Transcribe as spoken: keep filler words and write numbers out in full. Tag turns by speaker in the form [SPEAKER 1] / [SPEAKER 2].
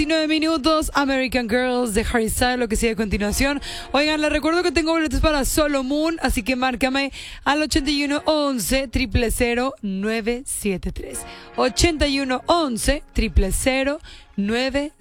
[SPEAKER 1] diecinueve minutos, American Girls de Harry Styles, lo que sigue a continuación. Oigan, les recuerdo que tengo boletos para Solo Moon, así que márcame al ochenta y uno once, cero cero cero, nueve siete tres. ochenta y uno once, cero cero cero, nueve